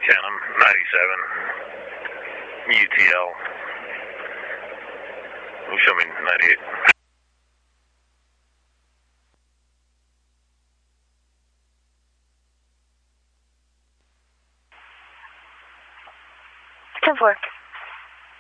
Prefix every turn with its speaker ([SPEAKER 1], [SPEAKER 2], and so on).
[SPEAKER 1] Buchanan, 97, UTL. You show me 98.
[SPEAKER 2] 10-4.